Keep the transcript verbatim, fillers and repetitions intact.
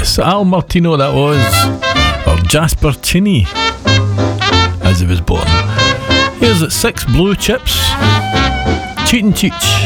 Yes, Al Martino that was, or Jasper Cheney, as he was born. Here's at Six Blue Chips, Cheat and Cheech.